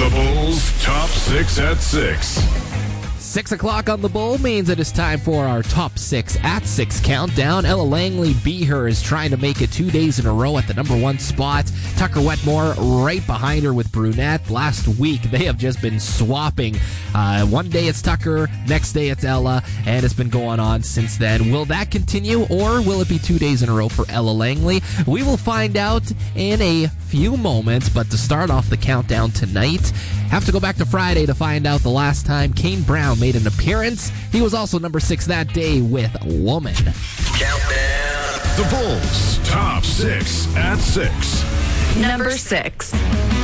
The Bulls' Top 6 at 6. 6 o'clock on the Bull means it is time for our Top 6 at 6 countdown. Ella Langley Beher is trying to make it 2 days in a row at the number 1 spot. Tucker Wetmore right behind her with Brunette. Last week, they have just been swapping. One day it's Tucker, next day it's Ella, and it's been going on since then. Will that continue, or will it be 2 days in a row for Ella Langley? We will find out in a few moments, but to start off the countdown tonight, have to go back to Friday to find out the last time Kane Brown made an appearance. He was also number 6 that day with Woman. Countdown. The Bulls' Top 6 at 6. Number 6.